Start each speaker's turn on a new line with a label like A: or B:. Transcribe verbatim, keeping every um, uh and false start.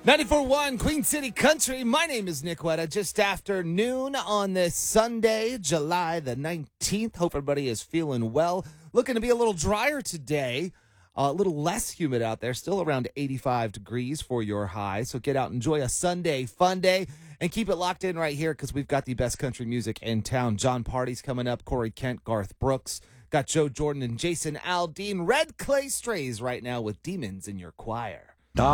A: ninety-four point one Queen City Country. My name is Nick Wetta. Just after noon on this Sunday, July the nineteenth. Hope everybody is feeling well. Looking to be a little drier today. Uh, a little less humid out there. Still around eighty-five degrees for your high. So get out and enjoy a Sunday fun day. And keep it locked in right here because we've got the best country music in town. John Party's coming up. Corey Kent, Garth Brooks. Got Joe Jordan and Jason Aldean. Red Clay Strays right now with Demons in Your Choir.